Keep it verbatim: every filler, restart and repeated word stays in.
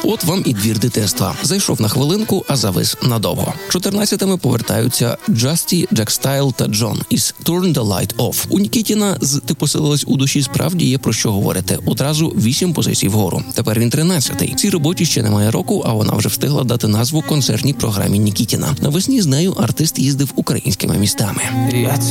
От вам і двір дитинства. Зайшов на хвилинку, а завис надовго. чотирнадцятими повертаються Джасті, Джек Стайл та Джон із Turn the Light Off. У Нікітіна з «Ти поселилась у душі» справді є про що говорити. Одразу вісім позицій вгору. Тепер він тринадцятий. Цій роботі ще немає року, а вона вже встигла дати назву концертній програмі Нікітіна. Навесні з нею артист їздив українськими містами.